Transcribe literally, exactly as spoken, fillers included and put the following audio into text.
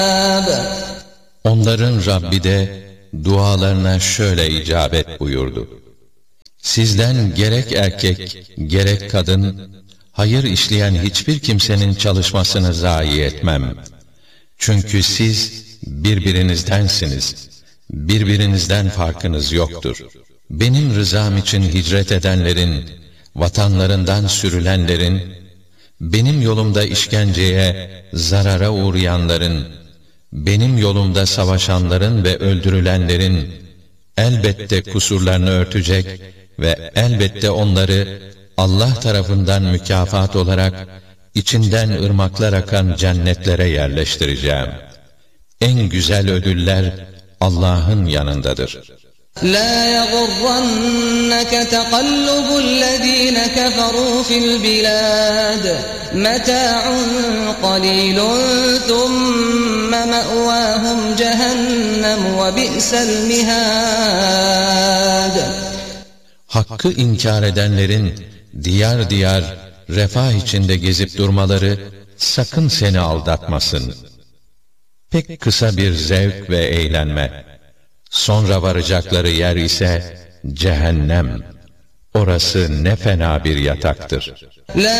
Onların Rabbi de dualarına şöyle icabet buyurdu: Sizden gerek erkek, gerek kadın, hayır işleyen hiçbir kimsenin çalışmasını zayi etmem. Çünkü siz birbirinizdensiniz. Birbirinizden farkınız yoktur. Benim rızam için hicret edenlerin, vatanlarından sürülenlerin, benim yolumda işkenceye, zarara uğrayanların, benim yolumda savaşanların ve öldürülenlerin elbette kusurlarını örtecek ve elbette onları Allah tarafından mükafat olarak içinden ırmaklar akan cennetlere yerleştireceğim. En güzel ödüller Allah'ın yanındadır. لَا يَغُرَّنَّكَ تَقَلُّبُ الَّذ۪ينَ كَفَرُوا فِي الْبِلَادِ مَتَاعٌ قَلِيلٌ ثُمَّ مَأْوَاهُمْ جَهَنَّمُ وَبِئْسَ الْمِهَادُ. Hakkı inkar edenlerin diyar diyar refah içinde gezip durmaları sakın seni aldatmasın. Pek kısa bir zevk ve eğlenme. Sonra varacakları yer ise cehennem. Orası ne fena bir yataktır.